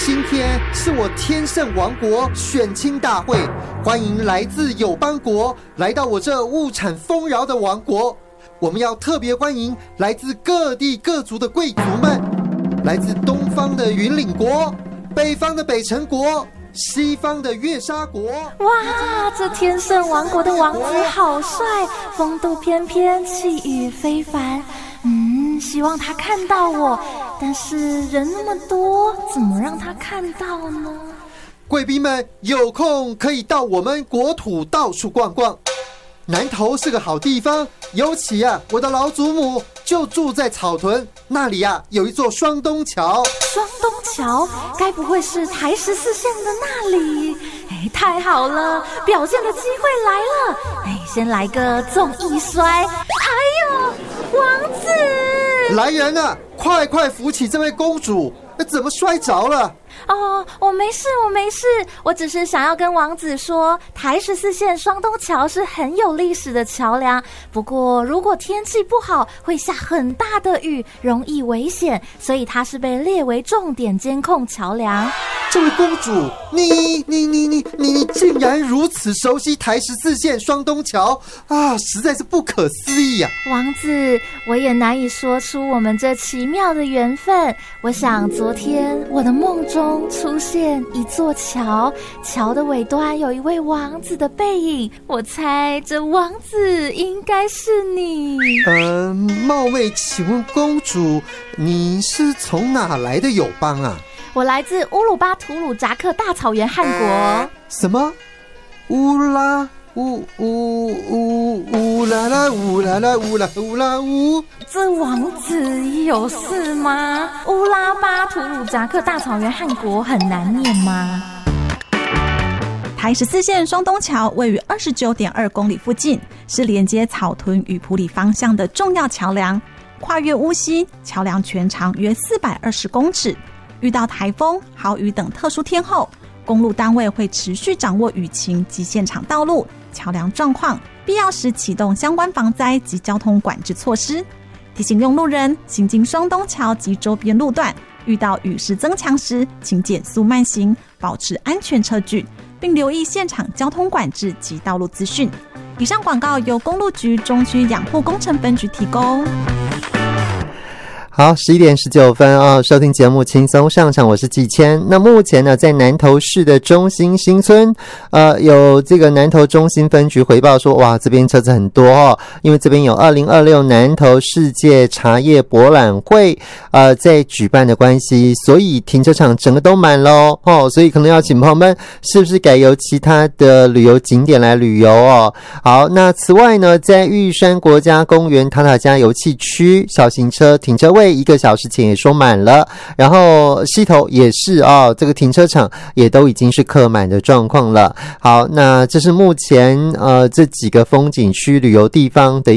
今天是我天圣王国选亲大会，欢迎来自友邦国来到我这物产丰饶的王国。我们要特别欢迎来自各地各族的贵族们，来自东方的云岭国，北方的北辰国，西方的月沙国。 哇，这天圣王国的王子好帅，风度翩翩，气宇非凡。希望他看到我，但是人那么多，怎么让他看到呢？ 贵宾们有空可以到我们国土到处逛逛，南投是个好地方，尤其我的老祖母就住在草屯那里有一座双东桥。 双东桥，该不会是台14线的那里？太好了，表现的机会来了！先来个综艺摔，哎呦，王子！ 来人啊，快扶起这位公主，怎么摔着了？ 我没事，我只是想要跟王子说，台14线双东桥是很有历史的桥梁，不过如果天气不好，会下很大的雨，容易危险，所以它是被列为重点监控桥梁。 这位公主，你竟然如此熟悉台14线双东桥实在是不可思议王子，我也难以说出我们这奇妙的缘分。我想昨天我的梦中出现一座桥，桥的尾端有一位王子的背影，我猜这王子应该是你。 冒昧请问公主，你是从哪来的友邦我来自乌鲁巴图鲁扎克大草原汉国。 什么？乌拉乌， 这王子有事吗？乌拉巴图鲁扎克大草原汉国很难念吗？ 台14线双东桥位于29.2公里附近，是连接草屯与埔里方向的重要桥梁。跨越乌溪，桥梁全长约420公尺。遇到台风、豪雨等特殊天候，公路单位会持续掌握雨情及现场道路、桥梁状况，必要时启动相关防灾及交通管制措施。提醒用路人行经双东桥及周边路段，遇到雨势增强时，请减速慢行，保持安全车距，并留意现场交通管制及道路资讯。以上广告由公路局中区养护工程分局提供。 好，11点19分收听节目轻松上场，我是季谦。那目前呢，在南投市的中心新村，有这个南投中心分局回报说，哇，这边车子很多因为这边有2026南投世界茶叶博览会在举办的关系，所以停车场整个都满咯所以可能要请朋友们是不是改由其他的旅游景点来旅游好，那此外呢，在玉山国家公园塔塔加油气区小型车停车位1个小时前也说满了，然后溪头也是这个停车场也都已经是客满的状况了。好，那这是目前这几个风景区旅游地方的